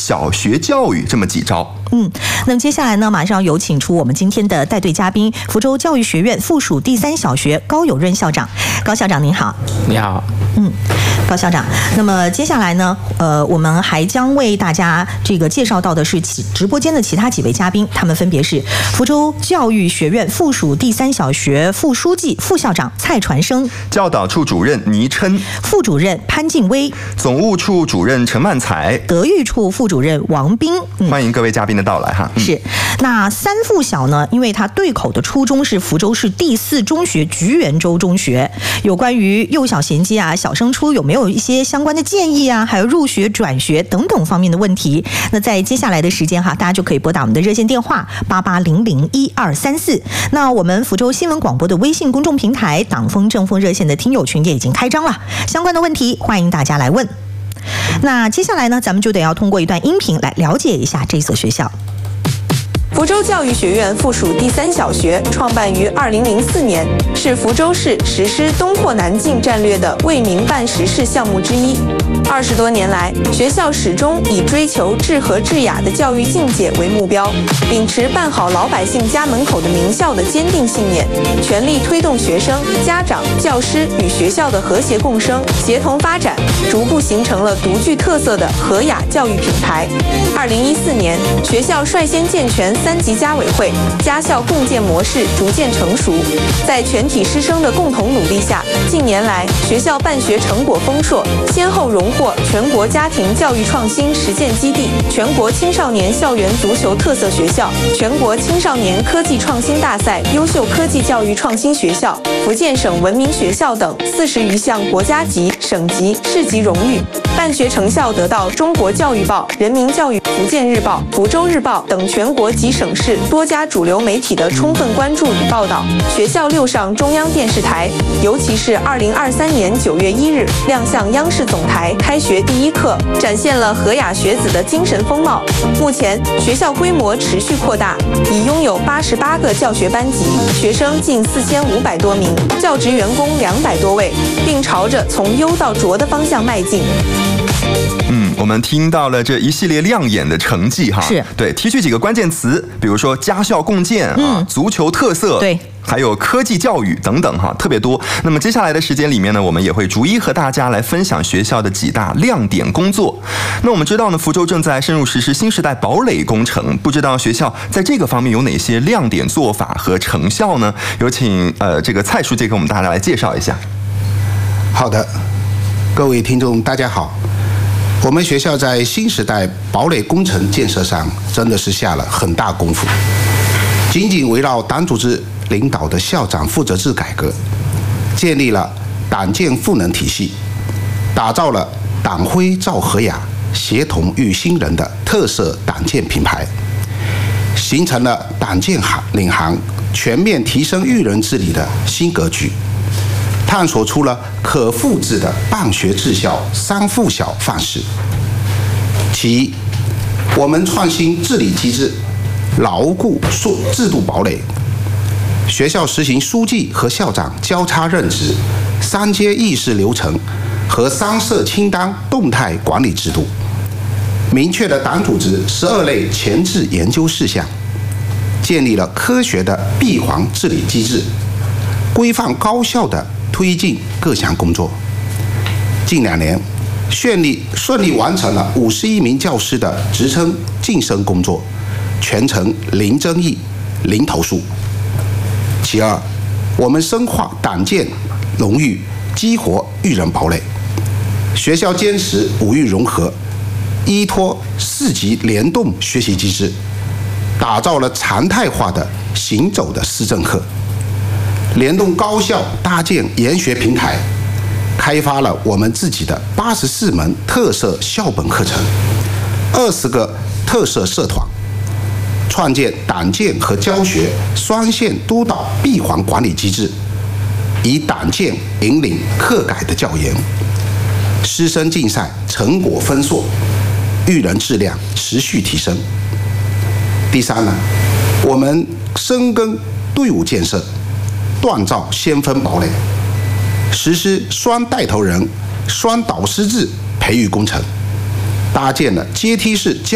小学教育这么几招。 那么接下来呢，马上有请出我们今天的带队嘉宾，福州教育学院附属第3小学高有润校长。高校长您好。 你好。 高校长，那么接下来呢，我们还将为大家这个介绍到的是直播间的其他几位嘉宾，他们分别是福州教育学院附属第3小学副书记、副校长蔡传生， 教导处主任倪琛， 副主任潘静薇， 总务处主任陈曼才， 德育处副主任王斌。 欢迎各位嘉宾的到来哈。 是，那3附小呢，因为它对口的初中是福州市第4中学菊园州中学，有关于幼小衔接啊、小升初有没有一些相关的建议啊，还有入学、转学等等方面的问题，那在接下来的时间哈，大家就可以拨打我们的热线电话88001234。那我们福州新闻广播的微信公众平台党风政风热线的听友群也已经开张了，相关的问题欢迎大家来问。那接下来呢，咱们就得要通过一段音频来了解一下这所学校。 福州教育学院附属第3小学创办于2004年，是福州市实施东扩南进战略的为民办实事项目之一。20多年来，学校始终以追求治和治雅的教育境界为目标，秉持办好老百姓家门口的名校的坚定信念，全力推动学生、家长、教师与学校的和谐共生、协同发展，逐步形成了独具特色的和雅教育品牌。2014年，学校率先健全3级家委会，家校共建模式逐渐成熟。在全体师生的共同努力下，近年来学校办学成果丰硕，先后荣获全国家庭教育创新实践基地、全国青少年校园足球特色学校、全国青少年科技创新大赛优秀科技教育创新学校、福建省文明学校等40余项国家级、省级、市级荣誉。办学成效得到中国教育报、人民教育、福建日报、福州日报等全国及省市多家主流媒体的充分关注与报道。学校6上中央电视台，尤其是2023年9月1日亮相央视总台开学第一课，展现了和雅学子的精神风貌。目前学校规模持续扩大，已拥有88个教学班级，学生近4500多名，教职员工200多位，并朝着从优到卓的方向迈进。 我们听到了这一系列亮眼的成绩哈， 是对，提取几个关键词，比如说家校共建足球特色， 对， 还有科技教育等等哈，特别多。那么接下来的时间里面呢，我们也会逐一和大家来分享学校的几大亮点工作。那我们知道呢，福州正在深入实施新时代堡垒工程，不知道学校在这个方面有哪些亮点做法和成效呢？有请这个蔡书记给我们大家来介绍一下。 好的，各位听众大家好。我们学校在新时代堡垒工程建设上真的是下了很大功夫，紧紧围绕党组织领导的校长负责制改革，建立了党建赋能体系，打造了党徽照和雅、协同育新人的特色党建品牌，形成了党建领航、全面提升育人治理的新格局。探索出了可复制的办学治校3附小范式。其一，我们创新治理机制，牢固制度堡垒。学校实行书记和校长交叉任职、3阶议事流程和3设清单动态管理制度，明确了党组织12类前置研究事项，建立了科学的闭环治理机制，规范高效的推进各项工作。近2年，顺利完成了51名教师的职称晋升工作，全程零争议、零投诉。其二，我们深化党建荣誉，激活育人堡垒。学校坚持5育融合，依托4级联动学习机制，打造了常态化的行走的思政课。联动高校搭建研学平台，开发了我们自己的84门特色校本课程，20个特色社团，创建党建和教学双线督导闭环管理机制，以党建引领课改的教研，师生竞赛成果丰硕，育人质量持续提升。第三呢，我们深耕队伍建设，锻造先锋堡垒，实施双带头人、双导师制培育工程，搭建了阶梯式教